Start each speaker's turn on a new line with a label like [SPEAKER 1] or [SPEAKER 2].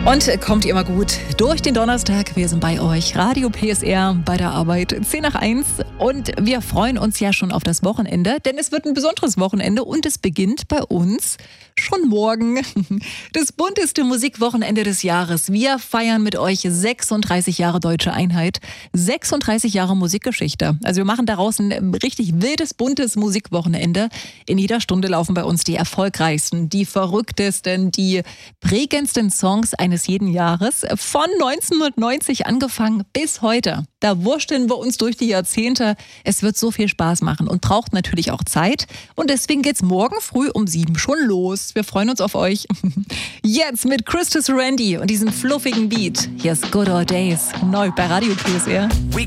[SPEAKER 1] Und kommt ihr immer gut durch den Donnerstag. Wir sind bei euch, Radio PSR, bei der Arbeit, 10 nach 1. Und wir freuen uns ja schon auf das Wochenende, denn es wird ein besonderes Wochenende und es beginnt bei uns schon morgen. Das bunteste Musikwochenende des Jahres. Wir feiern mit euch 36 Jahre Deutsche Einheit, 36 Jahre Musikgeschichte. Also wir machen daraus ein richtig wildes, buntes Musikwochenende. In jeder Stunde laufen bei uns die erfolgreichsten, die verrücktesten, die prägendsten Songs eines jeden Jahres. Von 1990 angefangen bis heute. Da wursteln wir uns durch die Jahrzehnte. Es wird so viel Spaß machen und braucht natürlich auch Zeit. Und deswegen geht's morgen früh um 7 schon los. Wir freuen uns auf euch. Jetzt mit Christus Randy und diesem fluffigen Beat. Hier ist Good Old Days, neu bei Radio PSR.